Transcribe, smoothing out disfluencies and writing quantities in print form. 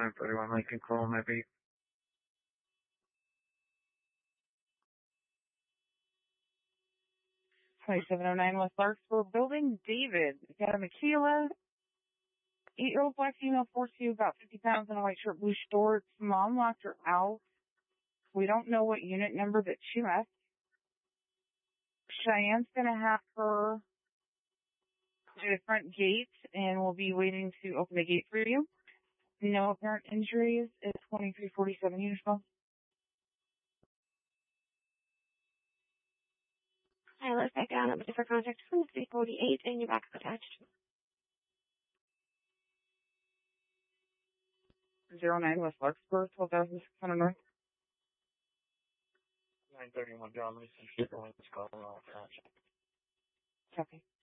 931 Lincoln, call maybe. $2709 West Larkspur Building. David, got a Michaela, 8-year-old black female, 4'2", about 50 pounds, in a white shirt, blue shorts. Mom locked her out. We don't know what unit number that she left. Cheyenne's going to have her to the front gate, and we'll be waiting to open the gate for you. No apparent injuries. It's 2347 Unishville. I look back down at the different contact from 348 and your back attached. 09 West Larkspur, 12,600 North. 931 John Mason, Chicago, call attached. Copy.